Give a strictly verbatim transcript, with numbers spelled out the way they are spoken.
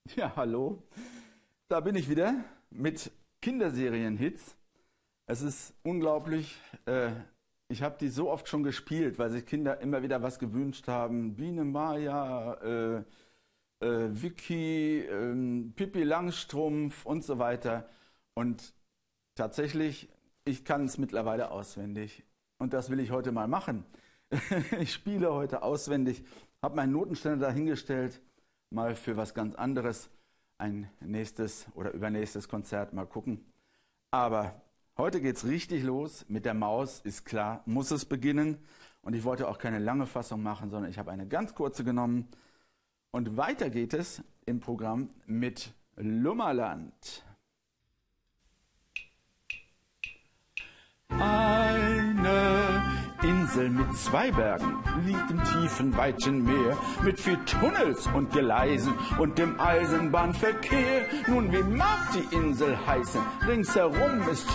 Ja, hallo. Da bin ich wieder mit Kinderserien-Hits. Es ist unglaublich. Äh, ich habe die so oft schon gespielt, weil sich Kinder immer wieder was gewünscht haben. Biene Maya, äh, äh, Vicky, äh, Pippi Langstrumpf und so weiter. Und tatsächlich, ich kann es mittlerweile auswendig. Und das will ich heute mal machen. Ich spiele heute auswendig, habe meinen Notenständer dahingestellt, mal für was ganz anderes, ein nächstes oder übernächstes Konzert, mal gucken. Aber heute geht's richtig los, mit der Maus, ist klar, muss es beginnen. Und ich wollte auch keine lange Fassung machen, sondern ich habe eine ganz kurze genommen. Und weiter geht es im Programm mit Lummerland. Eine Insel mit zwei Bergen liegt im tiefen, weiten Meer, mit viel Tunnels und Gleisen und dem Eisenbahnverkehr. Nun, wie mag die Insel heißen? Ringsherum ist